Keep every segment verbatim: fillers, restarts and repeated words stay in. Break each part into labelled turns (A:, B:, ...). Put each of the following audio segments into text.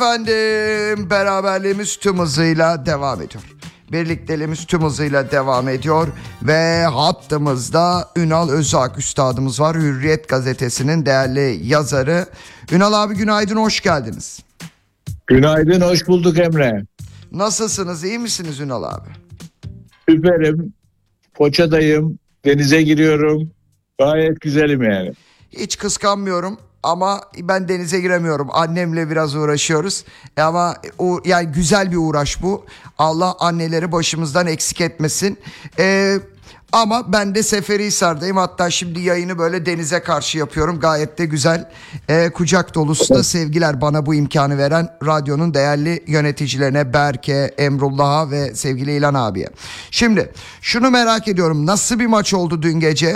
A: Efendim, beraberliğimiz tüm hızıyla devam ediyor. Birlikteliğimiz tüm hızıyla devam ediyor. Ve hattımızda Ünal Özak üstadımız var. Hürriyet gazetesinin değerli yazarı. Ünal abi günaydın, hoş geldiniz.
B: Günaydın, hoş bulduk Emre.
A: Nasılsınız, iyi misiniz Ünal abi?
B: Süperim. Foça'dayım, denize giriyorum. Gayet güzelim yani.
A: Hiç kıskanmıyorum. Ama ben denize giremiyorum. Annemle biraz uğraşıyoruz. Ama o, yani güzel bir uğraş bu. Allah anneleri başımızdan eksik etmesin. Ee, ama ben de Seferihisar'dayım. Hatta şimdi yayını böyle denize karşı yapıyorum. Gayet de güzel. Ee, kucak dolusu da sevgiler bana bu imkanı veren radyonun değerli yöneticilerine, Berke, Emrullah'a ve sevgili İlhan abiye. Şimdi şunu merak ediyorum. Nasıl bir maç oldu dün gece?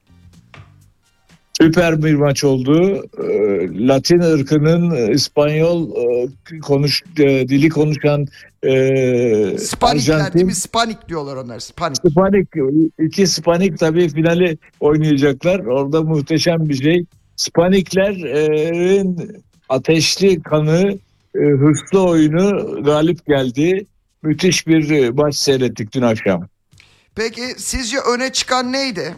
B: Süper bir maç oldu. Latin ırkının İspanyol konuş dili konuşan
A: Spanikler değil mi? Spanik diyorlar onlar. Spanik.
B: Spanik. İki Spanik tabii finali oynayacaklar. Orada muhteşem bir şey. Spaniklerin ateşli kanı, hırslı oyunu galip geldi. Müthiş bir maç seyrettik dün akşam.
A: Peki sizce öne çıkan neydi?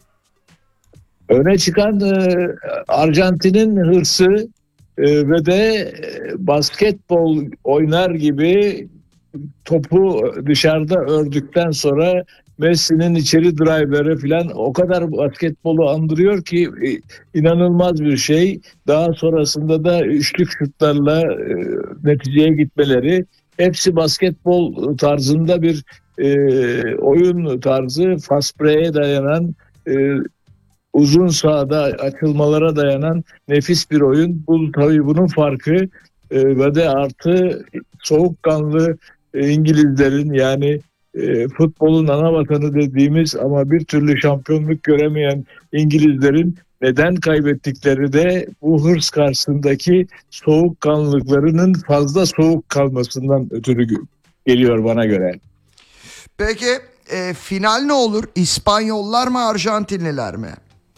B: Öne çıkan e, Arjantin'in hırsı e, ve de e, basketbol oynar gibi topu dışarıda ördükten sonra Messi'nin içeri driver'ı falan o kadar basketbolu andırıyor ki e, inanılmaz bir şey. Daha sonrasında da üçlük şutlarla e, neticeye gitmeleri, hepsi basketbol tarzında bir e, oyun tarzı, fast break'e dayanan, e, uzun sahada açılmalara dayanan nefis bir oyun. Bu tabii bunun farkı e, ve de artı soğukkanlı e, İngilizlerin, yani e, futbolun ana vatanı dediğimiz ama bir türlü şampiyonluk göremeyen İngilizlerin neden kaybettikleri de bu hırs karşısındaki soğukkanlılıklarının fazla soğuk kalmasından ötürü geliyor bana göre.
A: Peki e, final ne olur? İspanyollar mı, Arjantinliler mi?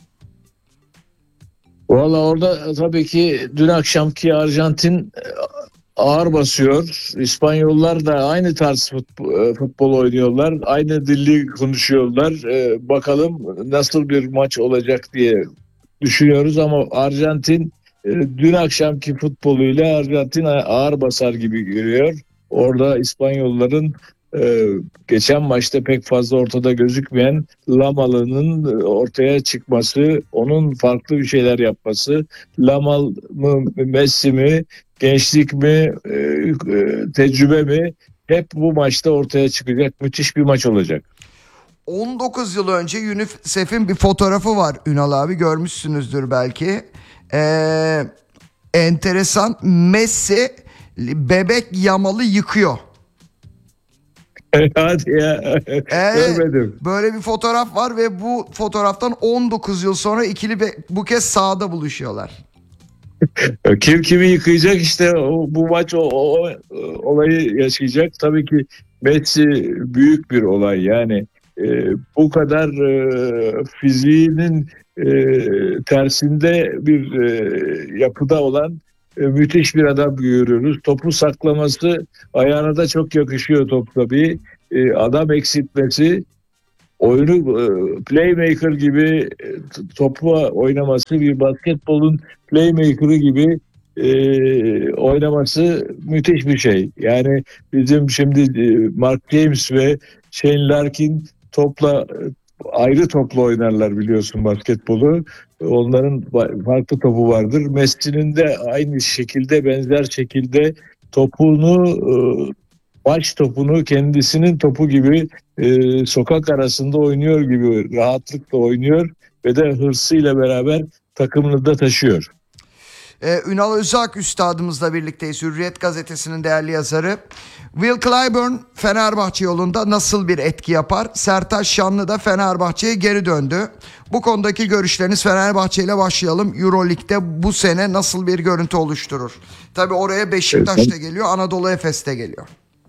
B: Valla orada tabii ki dün akşamki Arjantin ağır basıyor. İspanyollar da aynı tarz futbol, futbol oynuyorlar. Aynı dili konuşuyorlar. Ee, bakalım nasıl bir maç olacak diye düşünüyoruz ama Arjantin e, dün akşamki futboluyla Arjantin ağır basar gibi görüyor. Orada İspanyolların Ee, geçen maçta pek fazla ortada gözükmeyen Lamalı'nın ortaya çıkması, onun farklı bir şeyler yapması, Lamal mı, Messi mi, gençlik mi, e, e, tecrübe mi, hep bu maçta ortaya çıkacak. Müthiş bir maç olacak.
A: on dokuz yıl önce UNICEF'in bir fotoğrafı var Ünal abi, görmüşsünüzdür belki. Ee, enteresan, Messi bebek Yamal'ı yıkıyor.
B: Hadi ya.
A: Evet,
B: Görmedim.
A: böyle bir fotoğraf var ve bu fotoğraftan on dokuz yıl sonra ikili be- bu kez sahada buluşuyorlar.
B: Kim kimi yıkayacak işte, o, bu maç o, o, o olayı yaşayacak. Tabii ki Messi büyük bir olay, yani e, bu kadar e, fiziğinin e, tersinde bir e, yapıda olan e, müthiş bir adam görüyoruz. Topu saklaması ayağına da çok yakışıyor top tabii. E, adam eksiltmesi, oyunu e, playmaker gibi e, topu oynaması, bir basketbolun playmaker'ı gibi e, oynaması müthiş bir şey. Yani bizim şimdi e, Mark James ve Shane Larkin topla e, ayrı topla oynarlar, biliyorsun basketbolu. Onların farklı topu vardır. Messi'nin de aynı şekilde, benzer şekilde topunu, e, maç topunu kendisinin topu gibi e, sokak arasında oynuyor gibi rahatlıkla oynuyor ve de hırsıyla beraber takımını da taşıyor.
A: Ee, Ünal Özak üstadımızla birlikteyiz. Hürriyet gazetesinin değerli yazarı. Will Clyburn Fenerbahçe yolunda nasıl bir etki yapar? Sertaç Şanlı da Fenerbahçe'ye geri döndü. Bu konudaki görüşleriniz, Fenerbahçe ile başlayalım. Euroleague'de bu sene nasıl bir görüntü oluşturur? Tabii oraya Beşiktaş da geliyor, Anadolu Efes de geliyor.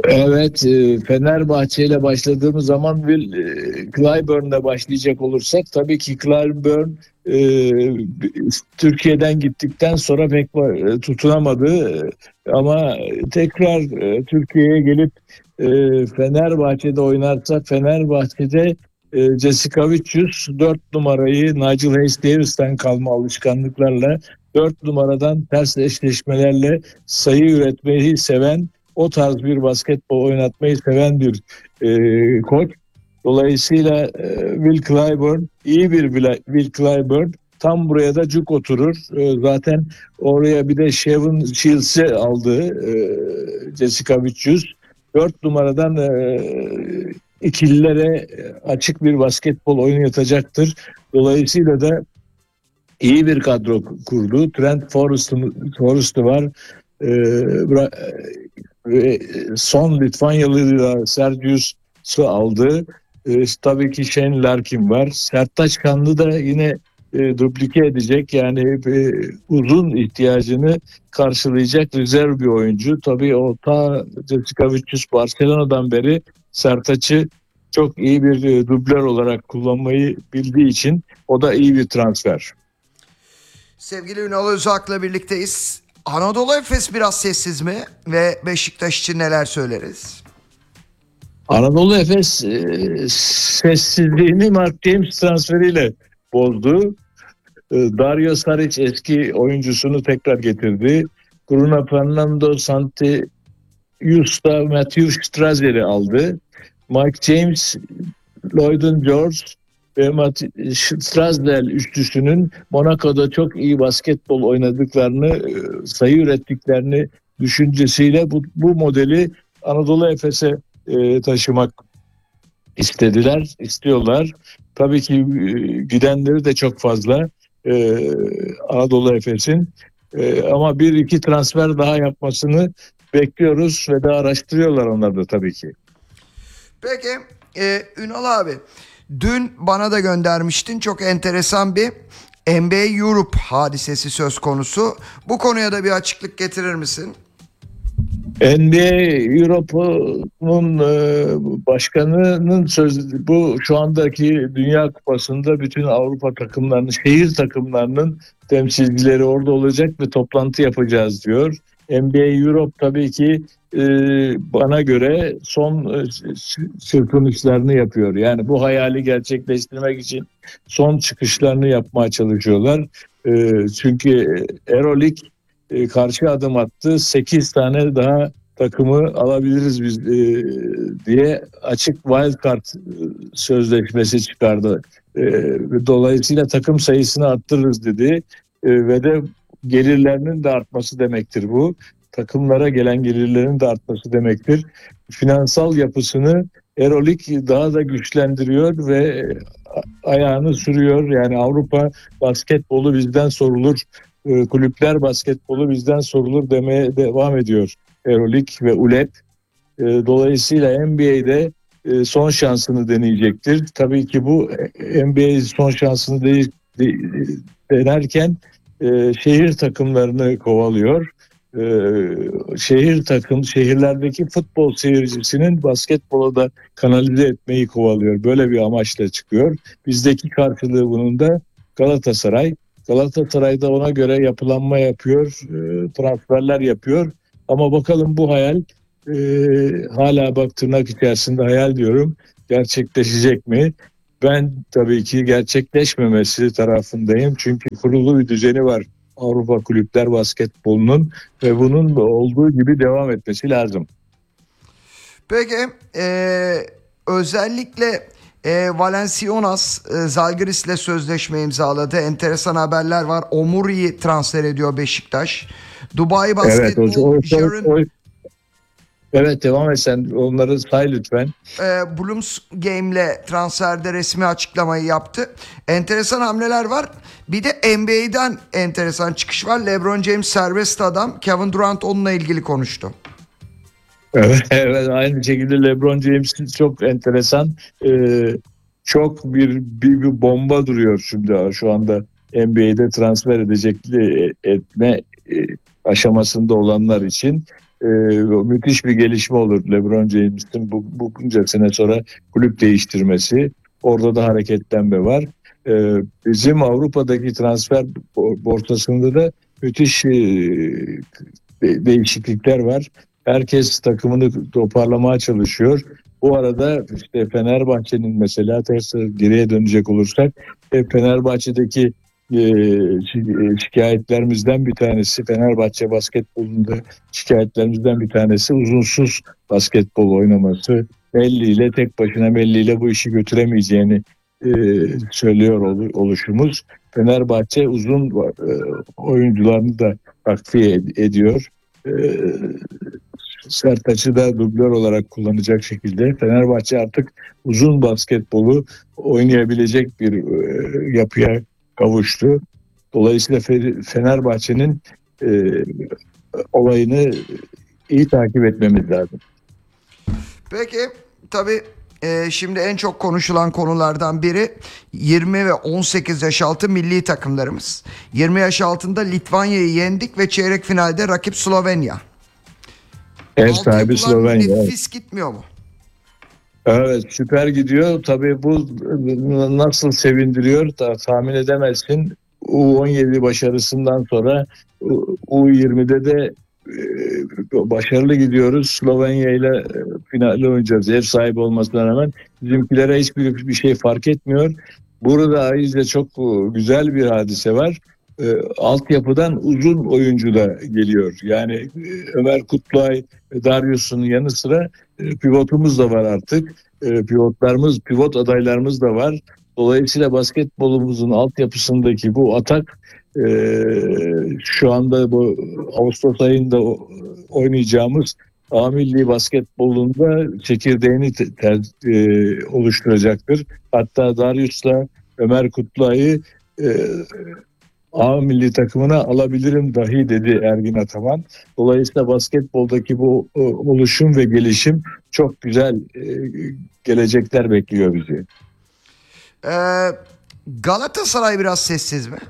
B: Evet, e, Fenerbahçe ile başladığımız zaman Will e, Clyburn'la başlayacak olursak tabii ki Clyburn e, Türkiye'den gittikten sonra pek e, tutunamadı. E, ama tekrar e, Türkiye'ye gelip e, Fenerbahçe'de oynarsa Fenerbahçe'de e, Jessica Vicious dört numarayı Nigel Hayes Davis'ten kalma alışkanlıklarla dört numaradan ters eşleşmelerle sayı üretmeyi seven, o tarz bir basketbol oynatmayı seven bir e, koç. Dolayısıyla e, Will Clyburn iyi bir Will Clyburn, tam buraya da cuk oturur. E, zaten oraya bir de Shavon Shields'i aldı e, Jessica Vicious. Dört numaradan e, ikililere açık bir basketbol oynatacaktır. Dolayısıyla da iyi bir kadro kurdu. Trent Forrest'ı var. E, ve son Litvanyalı da Sergius'u aldı. E, tabii ki Shane Larkin var. Sertaç Kanlı da yine e, duplike edecek. Yani e, uzun ihtiyacını karşılayacak rezerv bir oyuncu. Tabii o ta Jessica Vicious Barcelona'dan beri Sertaç'ı çok iyi bir e, dublör olarak kullanmayı bildiği için o da iyi bir transfer.
A: Sevgili Ünal Özak'la birlikteyiz. Anadolu Efes biraz sessiz mi ve Beşiktaş için neler söyleriz?
B: Anadolu Efes e, sessizliğini Mark James transferiyle bozdu. E, Dario Saric eski oyuncusunu tekrar getirdi. Bruno Fernando Santius'ta Matthew Strazer'i aldı. Mike James, Lloydon George ve Strazdel üçlüsünün Monaco'da çok iyi basketbol oynadıklarını, sayı ürettiklerini düşüncesiyle bu, bu modeli Anadolu Efes'e e, taşımak istediler, istiyorlar. Tabii ki e, gidenleri de çok fazla e, Anadolu Efes'in e, ama bir iki transfer daha yapmasını bekliyoruz ve de araştırıyorlar onlar da tabii ki.
A: Peki e, Ünal abi, dün bana da göndermiştin, çok enteresan bir N B A Europe hadisesi söz konusu. Bu konuya da bir açıklık getirir misin?
B: N B A Europe'un başkanının sözü bu, şu andaki Dünya Kupası'nda bütün Avrupa takımlarının, şehir takımlarının temsilcileri orada olacak ve toplantı yapacağız diyor. N B A Europe tabii ki bana göre son çırpınışlarını yapıyor. Yani bu hayali gerçekleştirmek için son çıkışlarını yapmaya çalışıyorlar. Çünkü Euroleague karşı adım attı. sekiz tane daha takımı alabiliriz biz e, diye açık wildcard sözleşmesi çıkardı. E, dolayısıyla takım sayısını arttırırız dedi. E, ve de gelirlerinin de artması demektir bu. Takımlara gelen gelirlerin de artması demektir. Finansal yapısını Euroleague daha da güçlendiriyor ve ayağını sürüyor. Yani Avrupa basketbolu bizden sorulur, kulüpler basketbolu bizden sorulur demeye devam ediyor Euroleague ve U L E P. Dolayısıyla N B A'de son şansını deneyecektir. Tabii ki bu N B A son şansını de, de, denerken şehir takımlarını kovalıyor. Şehir takım, şehirlerdeki futbol seyircisinin basketbola da kanalize etmeyi kovalıyor. Böyle bir amaçla çıkıyor. Bizdeki karşılığı bunun da Galatasaray. Galatasaray'da ona göre yapılanma yapıyor, e, transferler yapıyor. Ama bakalım bu hayal e, hala bak tırnak içerisinde hayal diyorum, gerçekleşecek mi? Ben tabii ki gerçekleşmemesi tarafındayım. Çünkü kurulu bir düzeni var Avrupa Kulüpler Basketbolu'nun ve bunun olduğu gibi devam etmesi lazım.
A: Peki e, özellikle E, Valenciunas e, Zalgiris'le sözleşme imzaladı. Enteresan haberler var. Omuri'yi transfer ediyor Beşiktaş. Dubai Basketbol.
B: Evet, o, o, o, o, evet devam et sen, onları say lütfen.
A: E, Blooms Game'le transferde resmi açıklamayı yaptı. Enteresan hamleler var. Bir de N B A'den enteresan çıkış var. LeBron James serbest adam. Kevin Durant onunla ilgili konuştu.
B: Evet, evet, aynı şekilde LeBron James çok enteresan, ee, çok bir, bir bir bomba duruyor şimdi şu anda N B A'de transfer edecek etme e, aşamasında olanlar için. e, müthiş bir gelişme olur LeBron James'in bu, bu bunca sene sonra kulüp değiştirmesi. Orada da hareketlenme var. E, bizim Avrupa'daki transfer borsasında da müthiş e, de- değişiklikler var. Herkes takımını toparlamaya çalışıyor. Bu arada işte Fenerbahçe'nin mesela ters geriye dönecek olursak e, Fenerbahçe'deki e, şi- şikayetlerimizden bir tanesi, Fenerbahçe basketbolunda şikayetlerimizden bir tanesi uzunsuz basketbol oynaması. Melli ile tek başına Melli ile bu işi götüremeyeceğini e, söylüyor ol- oluşumuz. Fenerbahçe uzun e, oyuncularını da takviye ed- ediyor. E, Sertaç'ı da dublör olarak kullanacak şekilde Fenerbahçe artık uzun basketbolu oynayabilecek bir e, yapıya kavuştu. Dolayısıyla Fe- Fenerbahçe'nin e, olayını iyi takip etmemiz lazım.
A: Peki tabii e, şimdi en çok konuşulan konulardan biri yirmi ve on sekiz yaş altı milli takımlarımız. yirmi yaş altında Litvanya'yı yendik ve çeyrek finalde rakip Slovenya.
B: Ev sahibi
A: Altyapılar
B: Slovenya.
A: nefis gitmiyor mu?
B: Evet, süper gidiyor. Tabii bu nasıl sevindiriyor da tahmin edemezsin. U on yedi başarısından sonra U yirmide de e, başarılı gidiyoruz. Slovenya ile e, finalde oynayacağız. Ev sahibi olmasına rağmen bizimkilere hiçbir bir şey fark etmiyor. Burada ayrıca çok e, güzel bir hadise var. E, altyapıdan uzun oyuncu da geliyor. Yani e, Ömer Kutluay ve Darius'un yanı sıra e, pivotumuz da var artık. E, pivotlarımız, pivot adaylarımız da var. Dolayısıyla basketbolumuzun altyapısındaki bu atak e, şu anda bu Ağustos ayında o- oynayacağımız A Milli Basketbolunda çekirdeğini te- ter- e, oluşturacaktır. Hatta Darius'la Ömer Kutluay'ı e, A milli takımına alabilirim dahi dedi Ergin Ataman. Dolayısıyla basketboldaki bu e, oluşum ve gelişim çok güzel e, gelecekler bekliyor bizi.
A: Ee, Galatasaray biraz sessiz mi?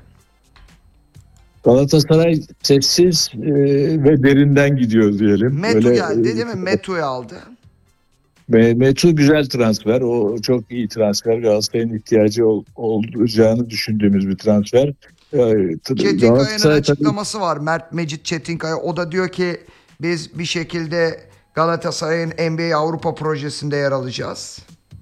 B: Galatasaray sessiz e, ve derinden gidiyor diyelim.
A: Metu
B: Böyle
A: geldi
B: e,
A: değil mi? Metu'yu aldı.
B: Me- Metu güzel transfer. O çok iyi transfer. Galatasaray'ın ihtiyacı ol- olacağını düşündüğümüz bir transfer. E, t-
A: Çetinkaya'nın
B: Galatasaray tabii.
A: açıklaması var. Mert Mecit Çetinkaya. O da diyor ki biz bir şekilde Galatasaray'ın N B A Avrupa projesinde yer alacağız.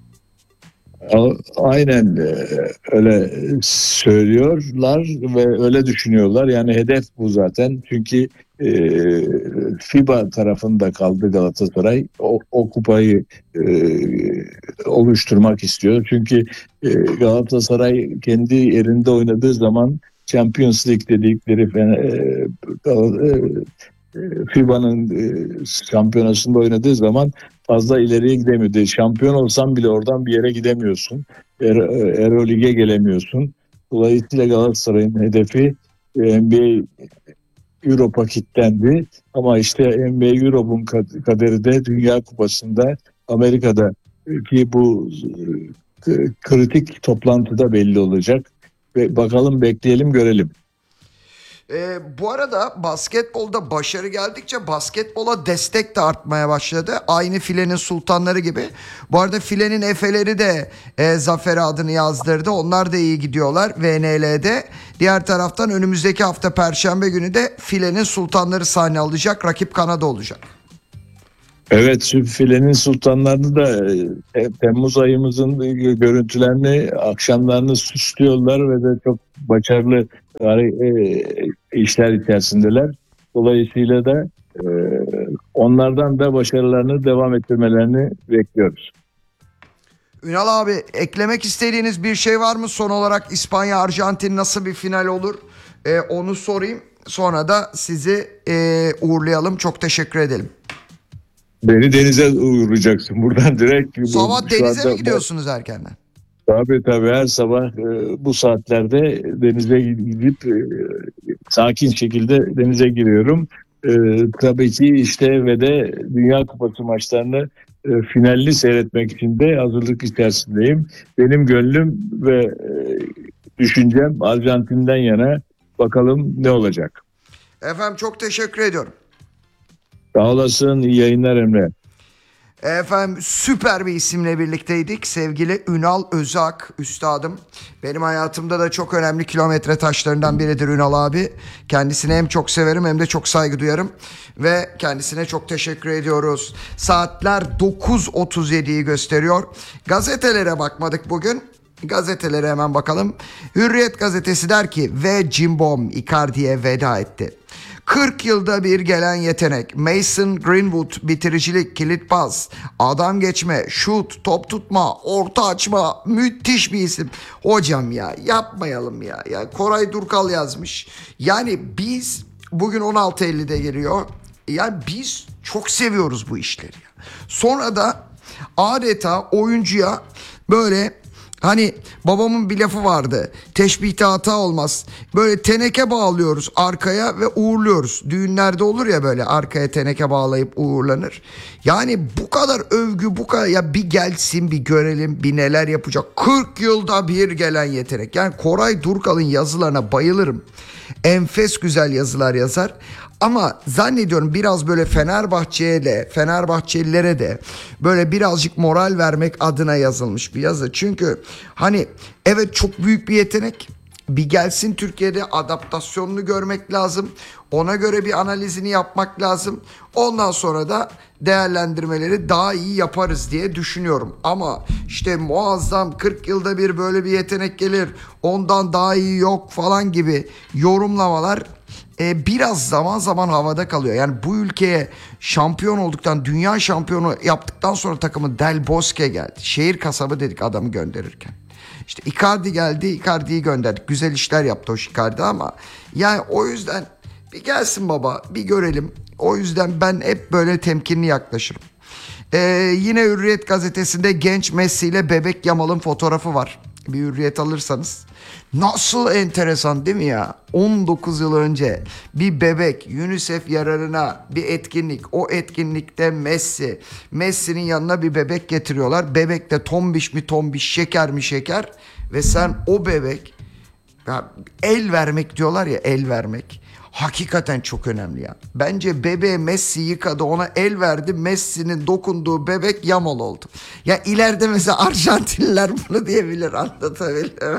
B: A- Aynen e, öyle söylüyorlar ve öyle düşünüyorlar. Yani hedef bu zaten. Çünkü e, FIBA tarafında kaldı Galatasaray. O, o kupayı e, oluşturmak istiyor. Çünkü e, Galatasaray kendi yerinde oynadığı zaman Champions League dedikleri e, Gal- e, FIBA'nın e, şampiyonasında oynadığı zaman fazla ileriye gidemiyordu. Şampiyon olsan bile oradan bir yere gidemiyorsun. Er, Euroleague'e gelemiyorsun. Dolayısıyla Galatasaray'ın hedefi e, N B A Euro paketlendi. Ama işte N B A Euro'nun kaderi de Dünya Kupası'nda Amerika'da ki bu e, kritik toplantıda belli olacak. Ve bakalım bekleyelim görelim.
A: Ee, bu arada basketbolda başarı geldikçe basketbola destek de artmaya başladı. Aynı filenin sultanları gibi. Bu arada filenin Efe'leri de e, Zafer'e adını yazdırdı. Onlar da iyi gidiyorlar V N L'de. Diğer taraftan önümüzdeki hafta Perşembe günü de filenin sultanları sahne alacak. Rakip Kanada olacak.
B: Evet, filenin sultanlarını da e, Temmuz ayımızın görüntülerini, akşamlarını süslüyorlar ve de çok başarılı e, işler içerisindeler. Dolayısıyla da e, onlardan da başarılarını devam ettirmelerini bekliyoruz.
A: Ünal abi eklemek istediğiniz bir şey var mı? Son olarak İspanya Arjantin nasıl bir final olur? Ee, onu sorayım. Sonra da sizi e, uğurlayalım. Çok teşekkür edelim.
B: Beni denize uğrayacaksın buradan direkt. Bu,
A: Sabah
B: şu
A: denize mi
B: anda,
A: gidiyorsunuz erkenden?
B: tabii tabii her sabah e, bu saatlerde denize gidip e, sakin şekilde denize giriyorum. E, tabii ki işte ve de Dünya Kupası maçlarını e, finalini seyretmek için de hazırlık içerisindeyim. Benim gönlüm ve e, düşüncem Arjantin'den yana. Bakalım ne olacak.
A: Efendim çok teşekkür ediyorum.
B: Sağ olasın, iyi yayınlar Emre.
A: Efendim süper bir isimle birlikteydik. Sevgili Ünal Özak üstadım. Benim hayatımda da çok önemli kilometre taşlarından biridir Ünal abi. Kendisine hem çok severim hem de çok saygı duyarım. Ve kendisine çok teşekkür ediyoruz. Saatler dokuz otuz yediyi gösteriyor. Gazetelere bakmadık bugün. Gazetelere hemen bakalım. Hürriyet gazetesi der ki ve Cimbom Icardi'ye veda etti. kırk yılda bir gelen yetenek. Mason Greenwood bitiricilik, kilit pas, adam geçme, şut, top tutma, orta açma, müthiş bir isim. Hocam ya yapmayalım ya. Ya Koray Durkal yazmış. Yani biz bugün on altı ellide geliyor. Yani biz çok seviyoruz bu işleri. Sonra da adeta oyuncuya böyle, hani babamın bir lafı vardı. Teşbihte hata olmaz. Böyle teneke bağlıyoruz arkaya ve uğurluyoruz. Düğünlerde olur ya, böyle arkaya teneke bağlayıp uğurlanır. Yani bu kadar övgü, bu kadar, ya bir gelsin bir görelim bir neler yapacak. kırk yılda bir gelen yetenek. Yani Koray Durkal'ın yazılarına bayılırım. Enfes güzel yazılar yazar. Ama zannediyorum biraz böyle Fenerbahçe'ye de, Fenerbahçelilere de böyle birazcık moral vermek adına yazılmış bir yazı. Çünkü hani evet çok büyük bir yetenek. Bir gelsin, Türkiye'de adaptasyonunu görmek lazım. Ona göre bir analizini yapmak lazım. Ondan sonra da değerlendirmeleri daha iyi yaparız diye düşünüyorum. Ama işte muazzam kırk yılda bir böyle bir yetenek gelir, ondan daha iyi yok falan gibi yorumlamalar e, biraz zaman zaman havada kalıyor. Yani bu ülkeye şampiyon olduktan, dünya şampiyonu yaptıktan sonra takımı Del Bosque geldi. Şehir kasabı dedik adamı gönderirken. İşte Icardi geldi, Icardi'yi gönderdik. Güzel işler yaptı o Icardi ama yani o yüzden bir gelsin baba, bir görelim. O yüzden ben hep böyle temkinli yaklaşırım. Ee, yine Hürriyet gazetesinde genç Messi ile bebek Yamal'ın fotoğrafı var. Bir Hürriyet alırsanız. Nasıl enteresan değil mi ya? on dokuz yıl önce bir bebek UNICEF yararına bir etkinlik. O etkinlikte Messi. Messi'nin yanına bir bebek getiriyorlar. Bebek de tombiş mi tombiş, şeker mi şeker. Ve sen o bebek, ya el vermek diyorlar ya, el vermek. Hakikaten çok önemli ya. Bence bebeğe Messi yıkadı, ona el verdi. Messi'nin dokunduğu bebek Yamal oldu. Ya ileride mesela Arjantinliler bunu diyebilir, anlatabilir.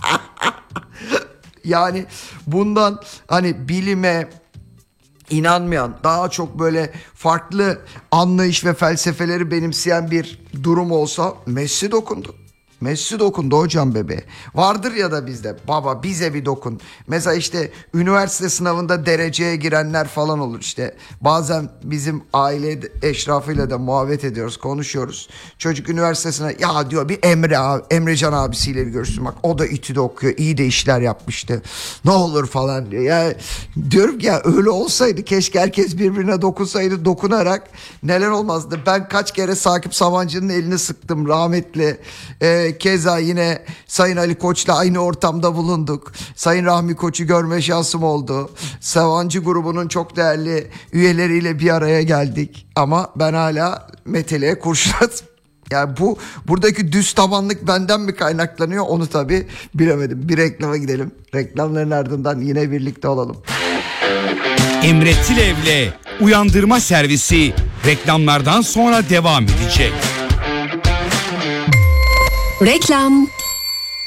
A: Yani bundan hani bilime inanmayan, daha çok böyle farklı anlayış ve felsefeleri benimseyen bir durum olsa Messi dokundu. Messi dokundu hocam bebeğe. Vardır ya da bizde, baba bize bir dokun. Mesela işte üniversite sınavında dereceye girenler falan olur işte. Bazen bizim aile eşrafıyla da muhabbet ediyoruz, konuşuyoruz. Çocuk üniversitesine ya diyor bir Emre abi, Emrecan abisiyle bir görüşsün, bak o da İTÜ'de okuyor, iyi de işler yapmıştı. Ne olur falan diyor. Ya diyorum ki ya öyle olsaydı keşke herkes birbirine dokunsaydı, dokunarak neler olmazdı. Ben kaç kere Sakip Sabancı'nın elini sıktım rahmetli. Ee, Keza yine Sayın Ali Koç'la aynı ortamda bulunduk. Sayın Rahmi Koç'u görme şansım oldu. Sabancı grubunun çok değerli üyeleriyle bir araya geldik. Ama ben hala meteliğe kurşun at. Yani bu buradaki düz tabanlık benden mi kaynaklanıyor onu tabii bilemedim. Bir reklama gidelim. Reklamların ardından yine birlikte olalım.
C: Emre Tilev'le Uyandırma Servisi reklamlardan sonra devam edecek.
D: Reklam.